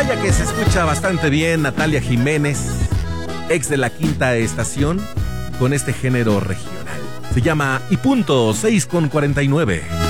Vaya que se escucha bastante bien Natalia Jiménez, ex de la Quinta Estación, con este género regional. Se llama Y Punto, 6:49.